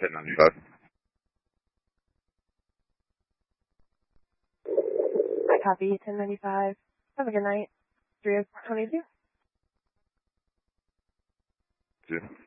1095. I copy 1095. Have a good night. 3 of 22. 2.